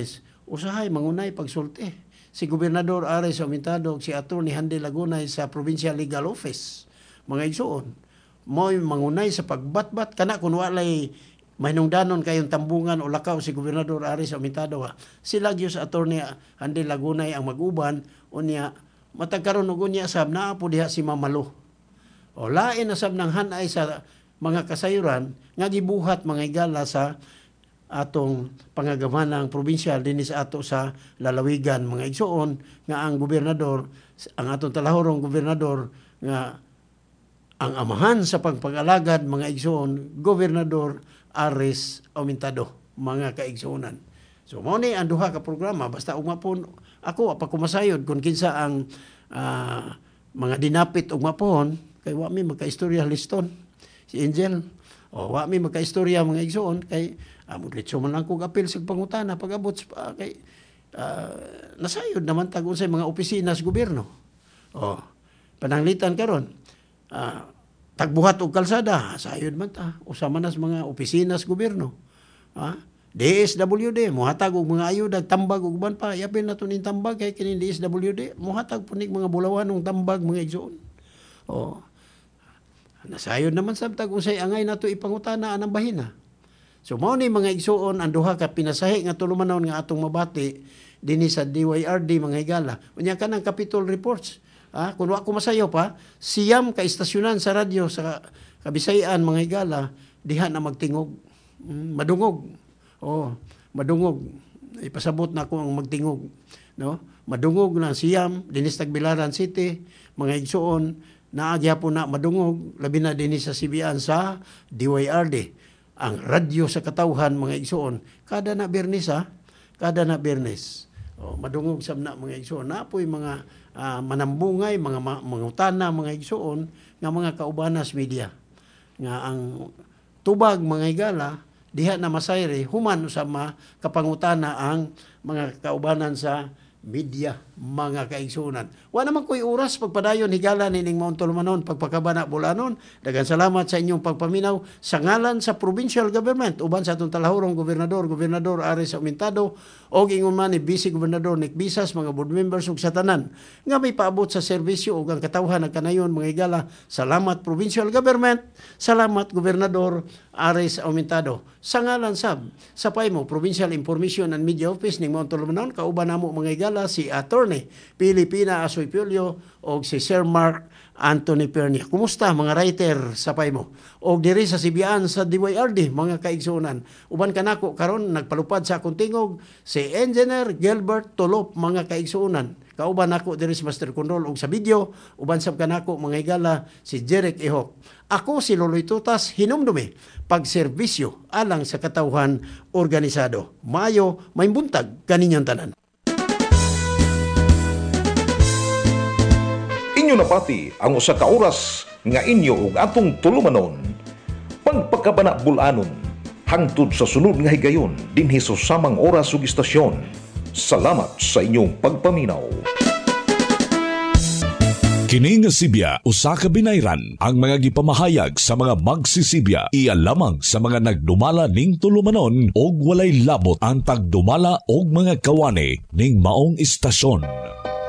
Bernes, usahay mangunay pagsulti. Si Gobernador Ares Aumentado, si Atty. Handy Lagunay sa Provincial Legal Office, mga igsuon, mo'y mangunay sa pagbatbat, kana kung walay mahinungdanon kayong tambungan o lakaw si Gobernador Ares Aumentado, sila gyud sa Atty. Handy Lagunay ang mag-uban, unya, matagkaroon og unya sab naa po diha si Mamalo. O lain na sab ng hanay sa mga kasayuran nga gibuhat mga igala sa atong pangagamanang probinsyal dinhi sa ato sa lalawigan, mga igsuon nga ang gobernador, ang atong talahorong gobernador nga ang amahan sa pagpag-alagad, mga igsuon, Gobernador Ares Aumentado, mga kaigsuonan. So mao ni ang duha ka programa, basta ugma po ako pa kumasayod kung kinsa ang mga dinapit ugma pohon, kay wa mi magkaistorya liston si Angel, o wa mi magkaistorya mga igsuon, kay diretso man lang kong apil sa pangutana pag-abot kay nasayod naman tag unsay mga opisina sa gobyerno. Pananglitan karon, tagbuhat og kalsada, sayod man ta. Usa man nas mga opisina sa gobyerno. DSWD, muhatag og mga ayuda, tambag og uban pa. Yapil na ito ning tambag kay kining DSWD, muhatag po mga bulawan ng tambag mga igsoon. Nasayod naman sabtag unsay angay nato ipangutana anang bahina. So mao ni mga igsuon ang duha ka pinasahi nga tulumanon nga atong mabati dinhi sa DYRD mga higala. Unya kanang Capitol reports. Kung wa ko masayo pa, siyam ka istasyonan sa radyo sa Kabisayan mga higala diha na magtingog. Madungog. Madungog. Ipasabot na ako ang magtingog, no? Madungog na siyam dinhi sa Tagbilaran City, mga igsuon naagyapon na madungog labi na dinhi sa Sibian sa DYRD. Ang radyo sa katawhan mga igsuon kada na Biyernes kada na Biyernes madungog sab na mga igsuon napoy mga manambungay mga utana mga igsuon nga mga kaubanas media nga ang tubag mga higala diha na masayre human sa kapangutana ang mga kaubanan sa media mga kaigsuonan. Wa naman ko'y oras pagpadayon higala nining Mount Tulumanon pagpakabana bulanon. Daghang salamat sa inyong pagpaminaw sa ngalan sa provincial government uban sa atong talahorong Gobernador Ares Aumentado og ingon man ni Vice Gobernador Nick Bisas, mga board members ug sa tanan nga may paabot sa serbisyo ug ang katawhan nagkanayon mga higala. Salamat provincial government, salamat Gobernador Ares Aumentado. Sa ngalan sab sa PAIMO Provincial Information and Media Office ning Mount Tulumanon kauban namo mga higala si Attorney Pilipina Asoy Piolio o si Sir Mark Anthony Pernia. Kumusta mga writer sa PAIMO? O diri sa Sibian sa DYRD, mga kaigsunan. Uban kanako karon nagpalupad sa akong tingog si Engineer Gilbert Tolop, mga kaigsunan. Kauban nako diri sa Master Control og sa video, uban sab kanako mga higala si Jeric Ihok. Ako si Loloy Tutas, hinumdumi pagserbisyo alang sa katawhan organisado. Maayo may buntag kaninyong tanan. Inyo napati ang usa ka oras nga inyo ug atong tulumanon. Pagpakabana bulanon hangtod sa sunod nga higayon dinhi sa samang oras ug istasyon. Salamat sa inyong pagpaminaw. Kini nga Sibya usa ka binayran ang mga gipamahayag sa mga magsisibya iya lamang sa mga nagdumala ning tulumanon og walay labot ang tagdumala og mga kawani ning maong istasyon.